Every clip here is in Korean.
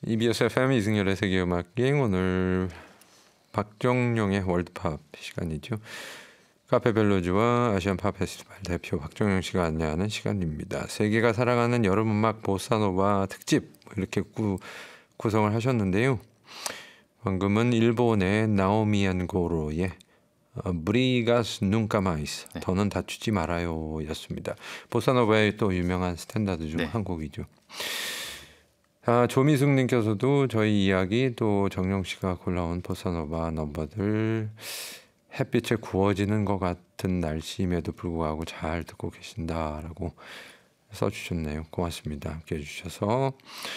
EBS FM 이승열의 세계음악여행, 오늘 박정용의 월드팝 시간이죠. 카페벨로즈와 아시안 팝 페스티벌 대표 박정용 씨가 안내하는 시간입니다. 세계가 살아가는 여름음악 보사노바 특집 이렇게 구성을 하셨는데요. 방금은 일본의 나오미안 고로의 브리가스 눈까마이스, 네. 더는 다투지 말아요 였습니다. 보사노바의 또 유명한 스탠다드 중 네. 한 곡이죠. 조미숙님께서도 저희 이야기 또 정용 씨가 골라온 보사노바 넘버들 햇빛에 구워지는 것 같은 날씨임에도 불구하고 잘 듣고 계신다라고 써주셨네요. 고맙습니다. 함께 해주셔서.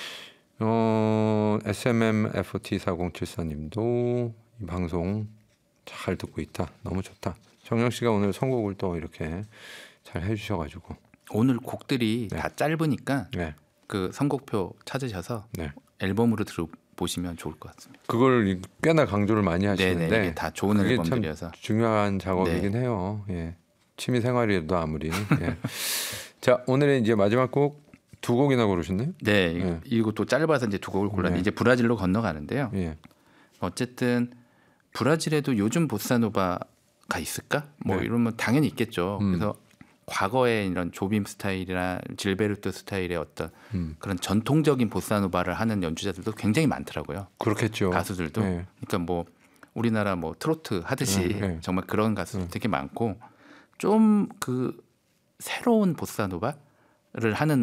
SMMFT4074님도 이 방송 잘 듣고 있다. 너무 좋다. 정영 씨가 오늘 선곡을 또 이렇게 잘 해주셔가지고 오늘 곡들이 네. 다 짧으니까 네. 그 선곡표 찾으셔서 네. 앨범으로 들어보시면 좋을 것 같습니다. 그걸 꽤나 강조를 많이 하시는데 네네, 이게 다 좋은 그게 앨범들이어서 참 중요한 작업이긴 네. 해요. 예. 취미 생활이라도 아무리. 예. 자, 오늘의 이제 마지막 곡 두 곡이나 고르셨네요. 네, 네. 이것도 짧아서 이제 두 곡을 골랐는데 네. 이제 브라질로 건너가는데요. 예. 어쨌든 브라질에도 요즘 보사노바가 있을까? 뭐 네. 이러면 당연히 있겠죠. 음. 그래서 과거의 이런 조빔 스타일이나 질베르토 스타일의 어떤 그런 전통적인 보사노바를 하는 연주자들도 굉장히 많더라고요. 그렇겠죠. 가수들도. 예. 그러니까 뭐 우리나라 뭐 트로트 하듯이 네. 정말 그런 가수들 되게 많고 좀 그 새로운 보사노바를 하는